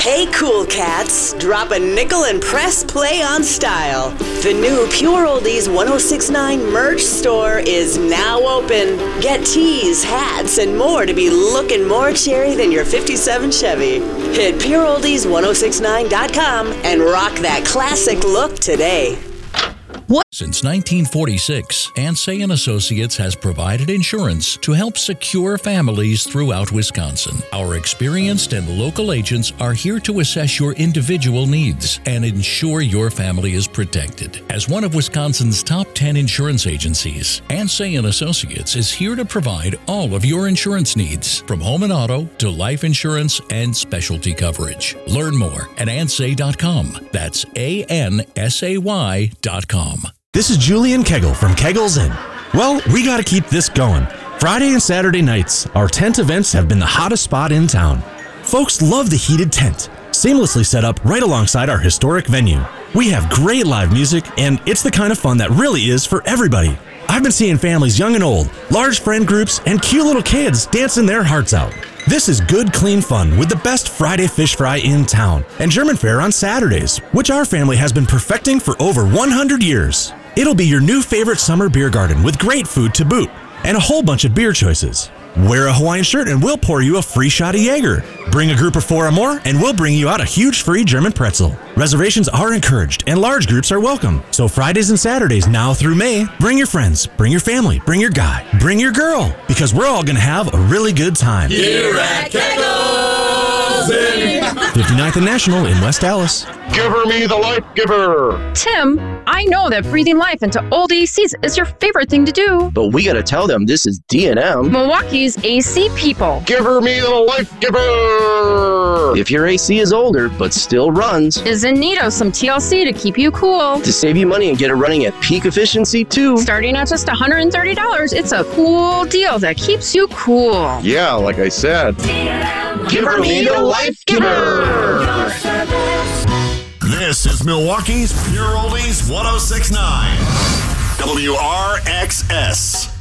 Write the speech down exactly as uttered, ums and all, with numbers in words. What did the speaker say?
Hey, cool cats, drop a nickel and press play on style. The new Pure Oldies ten sixty-nine merch store is now open. Get tees, hats, and more to be looking more cherry than your fifty-seven Chevy. Hit pure oldies ten sixty-nine dot com and rock that classic look today. What? Since nineteen forty-six, Ansay and Associates has provided insurance to help secure families throughout Wisconsin. Our experienced and local agents are here to assess your individual needs and ensure your family is protected. As one of Wisconsin's top ten insurance agencies, Ansay and Associates is here to provide all of your insurance needs, from home and auto to life insurance and specialty coverage. Learn more at ansay dot com. That's A N S A Y dot com. This is Julian Kegel from Kegel's Inn. Well, we gotta keep this going. Friday and Saturday nights, our tent events have been the hottest spot in town. Folks love the heated tent, seamlessly set up right alongside our historic venue. We have great live music, and it's the kind of fun that really is for everybody. I've been seeing families young and old, large friend groups, and cute little kids dancing their hearts out. This is good, clean fun with the best Friday fish fry in town and German fare on Saturdays, which our family has been perfecting for over one hundred years. It'll be your new favorite summer beer garden with great food to boot and a whole bunch of beer choices. Wear a Hawaiian shirt and we'll pour you a free shot of Jaeger. Bring a group of four or more and we'll bring you out a huge free German pretzel. Reservations are encouraged and large groups are welcome. So Fridays and Saturdays now through May, bring your friends, bring your family, bring your guy, bring your girl, because we're all going to have a really good time. Here at Kegel's Inn. fifty-ninth and National in West Allis. Give her me the life giver. Tim, I know that breathing life into old A Cs is your favorite thing to do. But we gotta tell them this is D and M. Milwaukee's A C people. Give her me the life giver. If your A C is older but still runs, is in need of some T L C to keep you cool. To save you money and get it running at peak efficiency too. Starting at just one hundred thirty dollars, it's a cool deal that keeps you cool. Yeah, like I said. Give her me the life giver. This is Milwaukee's Pure Oldies ten sixty-nine. W R X S.